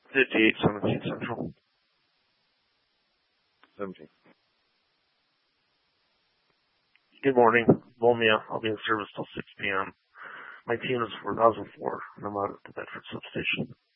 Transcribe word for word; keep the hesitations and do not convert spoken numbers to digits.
fifty-eight seventeen Central. seventeen. Good morning. Volmia. I'll be in service till six p.m. My team is four thousand four, and I'm out at the Bedford substation.